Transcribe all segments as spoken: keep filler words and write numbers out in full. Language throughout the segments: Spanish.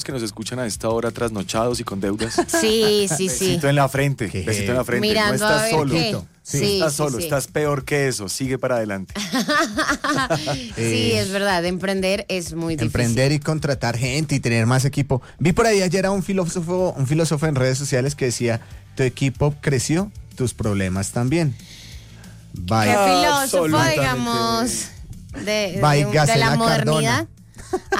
que nos escuchan a esta hora trasnochados y con deudas. Sí, sí, sí. Besito en la frente, ¿Qué? besito en la frente. Mirando no estás a ver solo. qué. Sí, Sí, estás sí, solo, sí. estás peor que eso. Sigue para adelante. Sí, es verdad, emprender es muy difícil. Emprender y contratar gente y tener más equipo. Vi por ahí ayer a un filósofo, un filósofo en redes sociales que decía, tu equipo creció, tus problemas también. ¿Qué Bye. filósofo, Absolutamente. digamos, de, Bye, de, de Gacela la modernidad? Cardona.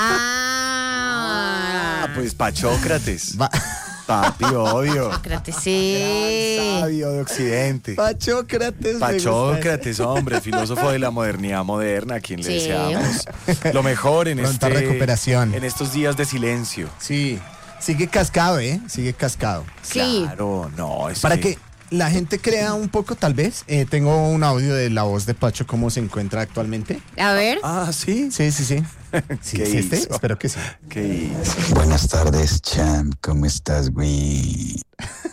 Ah, Ah, pues Pachócrates. Va- Papi, obvio. Sócrates, sí. Sabio de Occidente. Pachócrates. me Pachócrates, hombre, filósofo de la modernidad moderna, a quien le Sí. deseamos lo mejor en Pronta este recuperación. en estos días de silencio. gusta. Sí, sigue cascado, ¿eh? Sigue cascado. Sí. Claro, no, es Para que la gente crea un poco, tal vez, eh, tengo un audio de la voz de Pacho, cómo se encuentra actualmente. A ver. Ah, sí. Sí, sí, sí. Sí, ¿Qué ¿sí este? hizo? Espero que sí. ¿Qué hizo? Buenas tardes, champ. ¿Cómo estás, güey?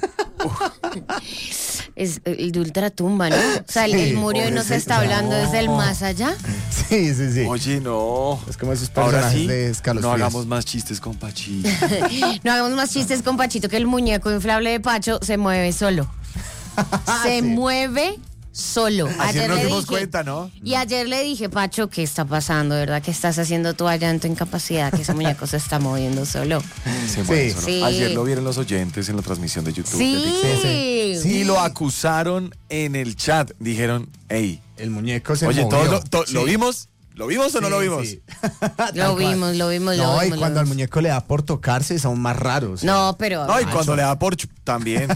Es el de ultratumba, ¿no? O sea, él, Sí, él murió y no se está hablando desde el más allá. Sí, sí, sí. Oye, no. Es como esos Ahora personajes sí, de Escalos no Fríos. hagamos más chistes con Pachito. No hagamos más chistes con Pachito, que el muñeco inflable de Pacho se mueve solo. Se Sí. mueve solo. Ayer nos le dimos dije- cuenta, ¿no? Y ayer le dije, Pacho, ¿qué está pasando? ¿Verdad que estás haciendo tu allá en tu incapacidad? Que ese muñeco se está moviendo solo. Se mueve solo. Sí. Ayer lo vieron los oyentes en la transmisión de YouTube. Sí. de TikTok. sí, Y lo acusaron en el chat. Dijeron, hey, El muñeco se oye, movió. ¿todo lo, to- Sí. ¿lo vimos? ¿Lo vimos o no Sí, lo vimos? sí. Lo Tal cual. vimos, lo vimos, lo No, vimos. y lo cuando al vimos. muñeco le da por tocarse es aún más raro. o sea. No, pero... No, y Pacho. cuando le da por chu- también.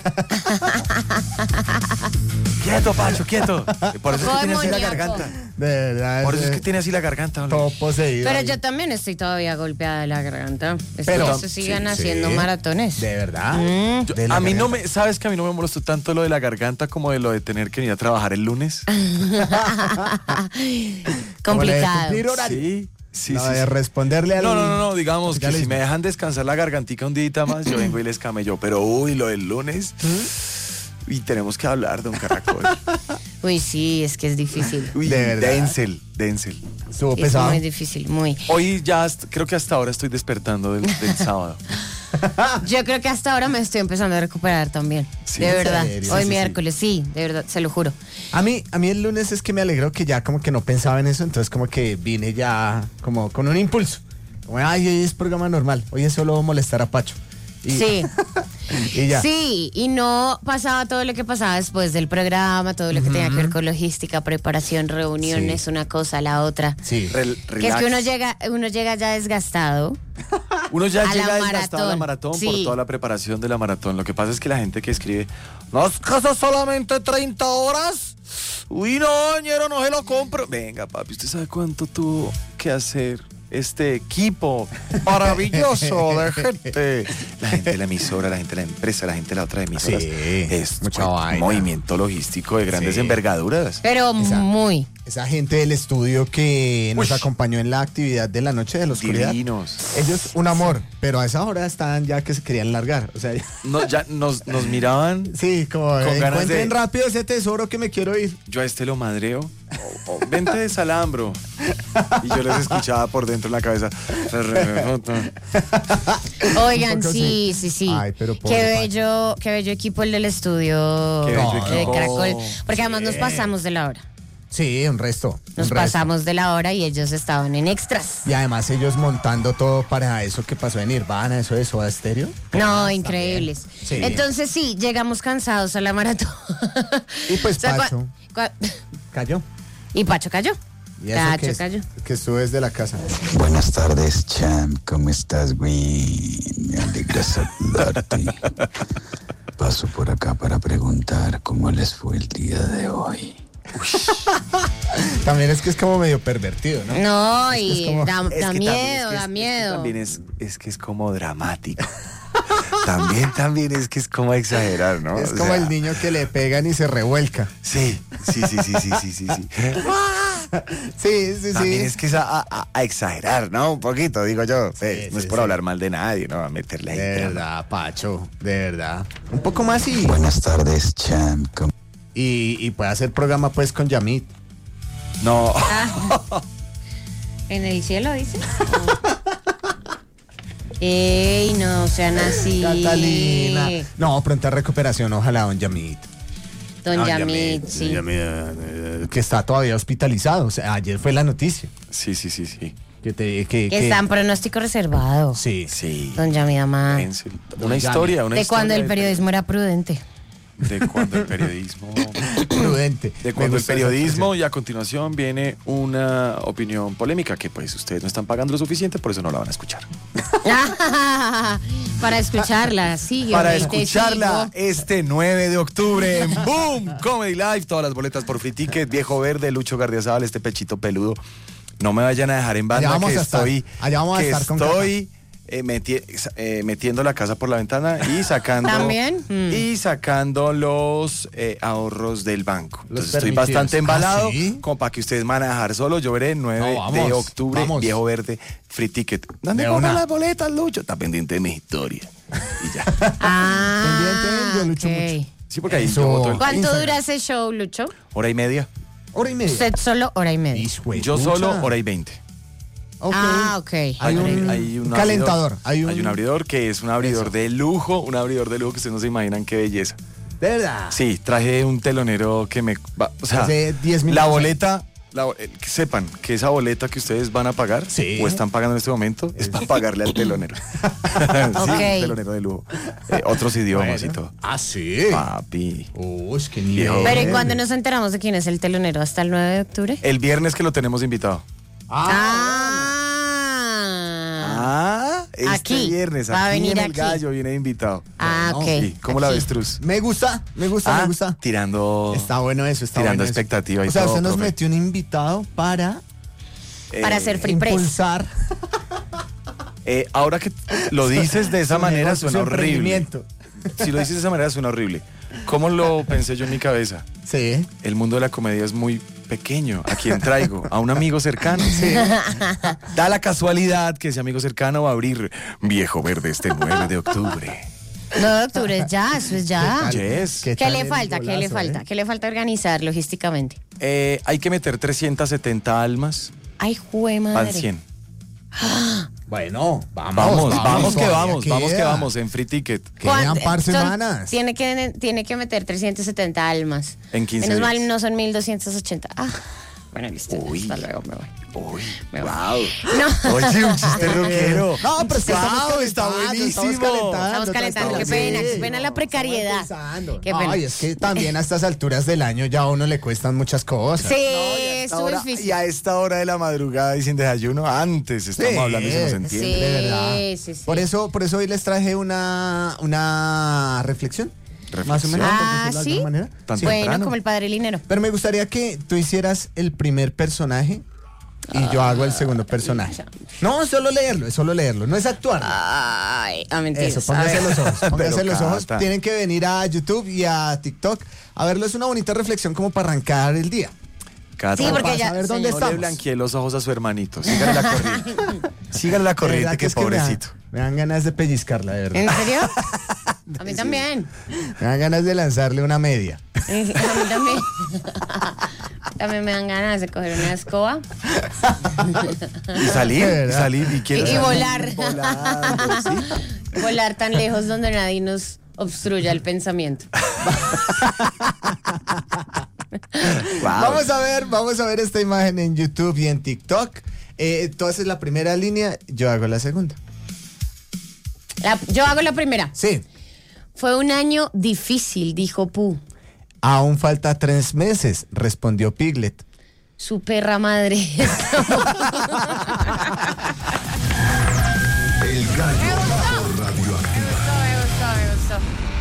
Quieto, Pacho, quieto. Por eso es que tiene así la Muñeco. garganta. De verdad. Por eso es eh, que tiene así la garganta. ¿no? todo poseído. Pero ahí. yo también estoy todavía golpeada de la garganta. Pero- Pero se sigan sí, haciendo sí. maratones. De verdad. Mm. Yo- De la a mí no garganta. me, ¿sabes que a mí no me molestó tanto lo de la garganta como de lo de tener que venir a trabajar el lunes? Como la de Complicado. cumplir horario. Sí, sí, La sí. de sí. responderle al... No, no, no, no, digamos que si capitalismo. me dejan descansar la gargantica un día más, yo vengo y les camello. Pero uy, lo del lunes. Y tenemos que hablar de un caracol. Uy, sí, es que es difícil. Uy, De verdad. Denzel, Denzel. Estuvo Es pesado. muy difícil, muy. Hoy ya hasta- creo que hasta ahora estoy despertando del, del sábado. Yo creo que hasta ahora me estoy empezando a recuperar también. Sí, de ¿en verdad. serio? Hoy Sí, sí, miércoles, sí. de verdad, se lo juro. A mí, a mí el lunes es que me alegró que ya como que no pensaba en eso, entonces como que vine ya como con un impulso. Como, ay, hoy es programa normal, hoy es solo molestar a Pacho. Y, Sí. y ya. Sí, y no pasaba todo lo que pasaba después del programa, todo lo que tenía que ver con logística, preparación, reuniones, Sí. una cosa, la otra. Sí. Rel- Que es relax. que uno llega, uno llega ya desgastado. Uno ya a llega la desgastado a la maratón maratón, por sí. toda la preparación de la maratón. Lo que pasa es que la gente que escribe, ¿no es que son solamente treinta horas? Uy, no, ñero, no se lo compro. Venga, papi, ¿usted sabe cuánto tuvo que hacer este equipo maravilloso de gente? La gente de la emisora, la gente de la empresa, la gente de la otra emisora. Sí, es mucha fue vaina. un movimiento logístico de grandes Sí. envergaduras. Pero Esa- muy. Esa gente del estudio que nos Uy. acompañó en la actividad de la noche de la oscuridad. Divinos. Ellos, un amor, pero a esa hora estaban ya que se querían largar. O sea, No, ya nos, nos miraban. sí, como Con eh, ganas encuentren de- rápido ese tesoro que me quiero ir. Yo a este lo madreo. O- o, vente de Salambro. Y yo les escuchaba por dentro en la cabeza. Oigan, Un poco sí, así. sí, sí. Ay, pero pobre qué Pacho. bello, qué bello equipo el del estudio Qué bello de equipo. Caracol. Porque además nos pasamos de la hora. Sí, un resto. Nos un resto. pasamos de la hora y ellos estaban en extras. Y además ellos montando todo para eso que pasó en Nirvana, eso de Soda Stereo. No, increíbles. Sí. Entonces sí, llegamos cansados a la maratón. Y pues O sea, Pacho cua- cua- cayó. y Pacho cayó. Y eso Pacho que, es- cayó. que estuvo desde la casa. Buenas tardes, champ. ¿Cómo estás, güey? Me alegra saludarte. Paso por acá para preguntar cómo les fue el día de hoy. También es que es como medio pervertido, ¿no? No, Es que y es como- da, Es da que también miedo, es que es- da es que miedo. también es, es que es como dramático. También, también es que es como exagerar, ¿no? Es O como sea, el niño que le pegan y se revuelca. Sí, sí, sí, sí, sí, sí, sí, sí. Sí, sí, También sí. es que es a, a- a exagerar, ¿no? Un poquito, digo yo. Sí, no es sí, por sí. hablar mal de nadie, ¿no? A meterle ahí De drama. verdad, Pacho, de verdad. Un poco más y, Buenas tardes, champ. ¿Cómo y, y puede hacer programa pues con Yamit. No. ¿En el cielo dices? Ey, no sean así. Catalina. No, pronta recuperación, ojalá, don Yamit. Don Ah, Yamit, Yamit, sí. Yamit, eh, Que está todavía hospitalizado. O sea, ayer fue la noticia. Sí, sí, sí, sí. Que te, que, Que está en pronóstico reservado. Sí. Sí. Don Yamit Amán. En serio. Don Una Yamit. historia, una De historia cuando el de- periodismo era prudente. De cuando el periodismo... Prudente. De Me cuando el gusta esa periodismo y a continuación viene una opinión polémica que pues ustedes no están pagando lo suficiente, por eso no la van a escuchar. Para escucharla, sigue. Para hombre, te escucharla sigo. este nueve de octubre en Boom Comedy Live, todas las boletas por Free Ticket, Viejo Verde, Lucho Gardiazabal, este pechito peludo. No me vayan a dejar en banda Allá vamos que a estar. estoy, Allá vamos a que estar con estoy eh, meti- eh, metiendo la casa por la ventana y sacando ¿También? Mm. y sacando los eh, ahorros del banco. Los Entonces estoy permitidos. bastante embalado, ¿Ah, sí? como para que ustedes van a dejar solo. Yo veré nueve No, vamos, de octubre, vamos. Viejo Verde, Free Ticket. ¿Dónde De compran una. las boletas, Lucho? Está pendiente de mi historia. Y ya. Ah, Pendiente, yo lucho ok. mucho. Sí, porque ahí Eso. yo boto el- ¿Cuánto Instagram. dura ese show, Lucho? hora y media. Hora y media. Usted solo hora y media. Hijo Yo de solo pucha. hora y veinte. Ok. Ah, ok. Hay Hay, un hay un calentador, abridor, hay un- abridor que es un abridor Eso. de lujo, un abridor de lujo que ustedes no se imaginan qué belleza. De verdad. Sí, traje un telonero que me va, o sea, Hace diez la minutos. boleta, la bo- eh, que sepan que esa boleta que ustedes van a pagar Sí. o están pagando en este momento es para pagarle al telonero. Sí, Ok. un telonero de lujo. Eh, otros idiomas y todo. Ah, sí. Papi. Uy, qué Viejo. nivel. Pero ¿y cuándo nos enteramos de quién es el telonero? ¿Hasta el nueve de octubre? El viernes que lo tenemos invitado. Ah. Ah, este Aquí, viernes, va a aquí venir en el aquí. gallo viene invitado. Ah, No, ok. Sí, ¿cómo la Aquí. ves, Truz? Me gusta, me gusta, Ah, me gusta. tirando. Está bueno eso, está tirando bueno eso. expectativa y O sea, todo, usted nos profe. metió un invitado para Para Eh, hacer free press. impulsar eh, ahora que lo dices de esa su manera negocio, suena su horrible. emprendimiento. Si lo dices de esa manera suena horrible. ¿Cómo lo pensé yo en mi cabeza? Sí. El mundo de la comedia es muy pequeño. ¿A quién traigo? A un amigo cercano. Da la casualidad que ese amigo cercano va a abrir Viejo Verde este nueve de octubre. nueve de octubre es ya, eso es ya. ¿Qué tal? Yes. ¿Qué ¿Qué tal le el falta? ¿Qué le golazo, falta? eh? ¿Qué le falta organizar logísticamente? Eh, hay que meter trescientas setenta almas. Ay, jue Van madre. cien. Bueno, vamos, Vamos, vamos, que todavía vamos, vamos que queda. vamos en Free Ticket. Quedan ¿Cuán- par son- semanas. Tiene que, tiene que meter trescientas setenta almas. En quince Menos días. mal no son mil doscientos ochenta. Ah, bueno, listo. Uy. Hasta luego, me voy. Uy, Me voy. wow. No. Oye, un chiste rockero. No, pero es que estamos Wow, está calentando, buenísimo. Estamos calentando. Estamos calentando, qué sí. pena, qué pena la No, precariedad. estamos empezando. Qué pena. Ay, es que también a estas alturas del año ya a uno le cuestan muchas cosas. Sí, Esta eso hora- es difícil. y a esta hora de la madrugada y sin desayuno, antes estamos Sí. hablando y se nos entiende. Sí, de verdad. sí, sí. Por eso, por eso hoy les traje una, una reflexión. Reflexión. Más o menos. por Ah, decirlo de ¿sí? alguna manera. Tan Sí. Bueno, temprano. como el padre Linero. Pero me gustaría que tú hicieras el primer personaje y yo hago el segundo personaje. No, solo leerlo, es solo leerlo, no es actuar. Ay, a mentiras. Eso, A póngase ver. los ojos, póngase Pero los ojos. Cata. Tienen que venir a YouTube y a TikTok a verlo. Es una bonita reflexión como para arrancar el día. Cata, Sí, porque Para ya. saber dónde señor. no le estamos. blanqueé los ojos a su hermanito. Sígale la corriente. Sígale la De corriente, verdad que, es me dan- pobrecito. Me dan, ganas de pellizcarla, de verdad. ¿En serio? A mí también. Me dan ganas de lanzarle una media. Eh, A mí también. También me dan ganas de coger una escoba Y salir, De y verdad. salir y quiero Y- y salir volar. volando, ¿sí? volar tan lejos donde nadie nos obstruya el pensamiento. Wow. Vamos a ver, vamos a ver esta imagen en YouTube y en TikTok. Eh, tú haces la primera línea, yo hago la segunda. La- yo hago la primera. Sí. Fue un año difícil, dijo Pooh. Aún falta tres meses, respondió Piglet. Su perra madre. El gallo por radioactiva. Me gustó, me gustó, me gustó.